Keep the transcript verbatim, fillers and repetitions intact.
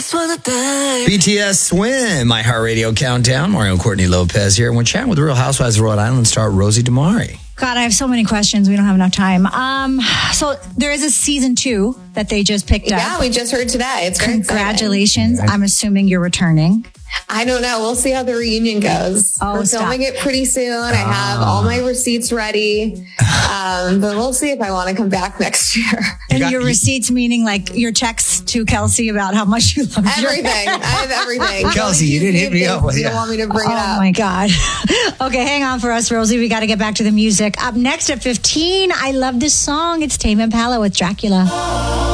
B T S Swim, my Heart Radio Countdown. Mario Courtney Lopez here. We're chatting with Real Housewives of Rhode Island star Rosie DeMari. God, I have so many questions. We don't have enough time. Um, so there is a season two that they just picked yeah, up. Yeah, we just heard today. It's very Congratulations. exciting. I'm assuming you're returning. I don't know. We'll see how the reunion goes. Oh, We're stop. filming it pretty soon. I have all my receipts ready. Um, but we'll see if I want to come back next year. And got- your receipts, meaning like your checks to Kelsey about how much you love your- Everything. I have everything. Kelsey, you didn't hit me up with You yeah. don't want me to bring it Oh up. my God. Okay, hang on for us, Rosie. We got to get back to the music. Up next at fifteen, I love this song. It's Tame Impala with Dracula.